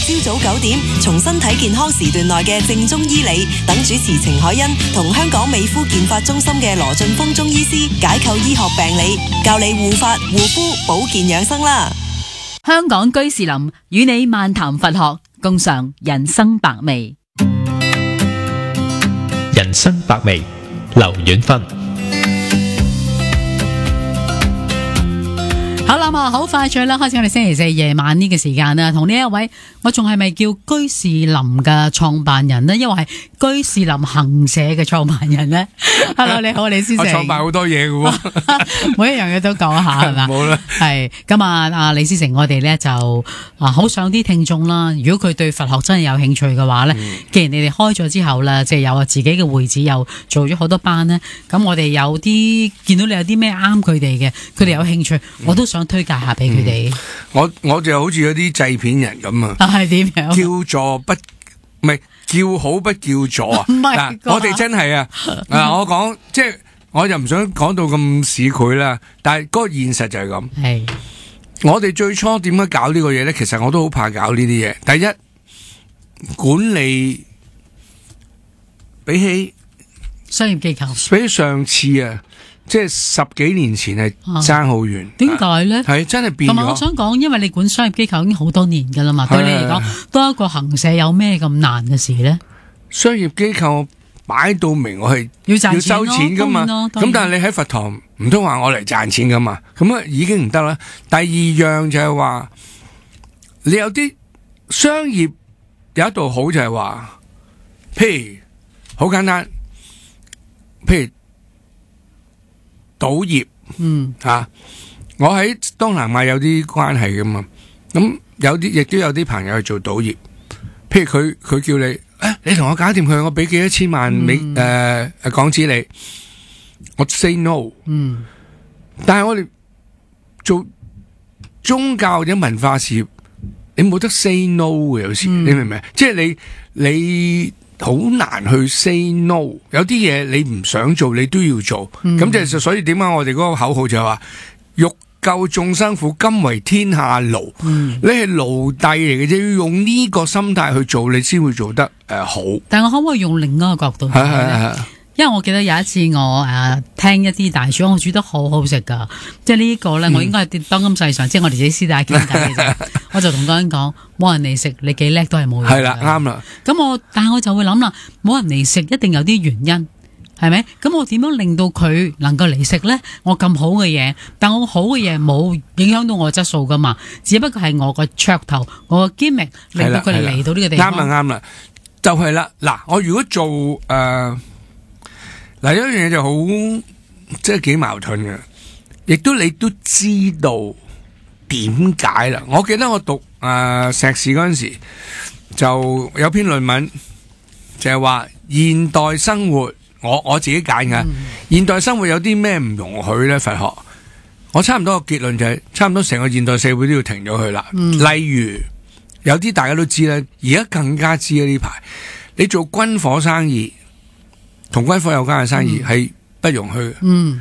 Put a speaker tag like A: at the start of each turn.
A: 朝早9點重新睇健康時段內嘅正宗醫理，等主持程海欣同香港美膚健髮中心嘅羅俊峰中醫師解構醫學病理，教你護髮護膚保健養生啦。
B: 香港居士林與你漫談佛學，共嘗人生百味。
C: 人生百味，劉遠芬。
B: 好啦，好快脆啦，開始我哋星期四夜晚呢個時間啦，同呢一位我仲係咪叫居士林嘅創辦人呢？因為係居士林行社嘅創辦人呢。Hello， 你好，李思成。
D: 我創辦好多嘢嘅喎，
B: 每一樣嘢都講一下係嘛？
D: 冇啦。
B: 係咁啊，李思成，我哋咧就好想啲聽眾啦，如果佢對佛學真係有興趣嘅話咧，既然你哋開咗之後啦，即係有自己嘅會址，又做咗好多班咧，咁我哋有啲見到你有啲咩啱佢哋嘅，佢哋有興趣，我都想推介下俾佢哋。
D: 我就好似嗰啲製片人咁啊，
B: 係點樣？
D: 叫座不唔係叫好不叫座啊！
B: 唔係
D: 我哋真係啊！我講即係我就唔想講到咁市儈啦，但係嗰個現實就係咁。
B: 係
D: 我哋最初點樣搞呢個嘢咧？其實我都好怕搞呢啲嘢。第一，管理比起
B: 商業機構，
D: 比起上次啊，即係10幾年前係爭好遠。
B: 點解咧？
D: 係真係變咗。
B: 同埋我想講，因為你管商業機構已經好多年噶啦嘛，對你嚟講，多一個行社有咩咁難嘅事咧？
D: 商業機構擺到明，我係
B: 要賺錢
D: 收錢噶嘛。咁但係你喺佛堂唔通話我嚟賺錢噶嘛？咁啊已經唔得啦。第二樣就係話，你有啲商業有一度好就係話，譬如好簡單，譬如賭業，我喺東南亞有啲關係噶嘛。咁有啲亦都有啲朋友去做賭業，譬如佢叫你。你同我搞掂佢，我俾幾多千萬港紙你，我 say no。但係我哋做宗教或者文化事業，你冇得 say no 嘅，有時你明唔明？即係你好難去 say no。有啲嘢你唔想做，你都要做。咁就所以點解我哋嗰個口號就係話欲救眾生苦，甘為天下奴。你係奴隸嚟嘅啫，要用呢個心態去做，你先會做得好。
B: 但我可唔可以用另一個角度睇咧？因為我記得有一次我聽一啲大廚，我煮得好好食噶，即係呢個咧，我應該係當今世上，即係我哋自己私底下傾偈嘅啫。我就同嗰人講，冇人嚟食，你幾叻都係冇用。係啦，
D: 啱啦。
B: 但係我就會諗啦，冇人嚟食一定有啲原因。係咪？咁我點樣令到佢能夠嚟食呢？我咁好嘅嘢，但我好嘅嘢冇影響到我質素噶嘛？只不過係我個噱頭，我個 gimmick 令到佢哋嚟到呢個地方。
D: 啱啦，就係啦。嗱，我如果做嗱一樣嘢就好，即係幾矛盾嘅，亦都你都知道點解啦。我記得我讀碩士嗰陣時，就有篇論文就係話現代生活。我自己揀嘅，現代生活有啲咩唔容許咧？佛學，我差唔多個結論就係，差唔多成個現代社會都要停咗佢啦。例如有啲大家都知咧，而家更加知啊，呢排你做軍火生意，同軍火有關嘅生意係不容許嘅。